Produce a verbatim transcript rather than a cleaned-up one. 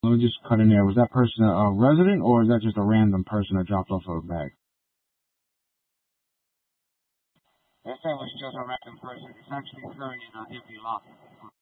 Let me just cut in there. Was that person a, a resident, or is that just a random person that dropped off a bag? Yes, sir, was just a random person. It's actually occurring in an empty lot.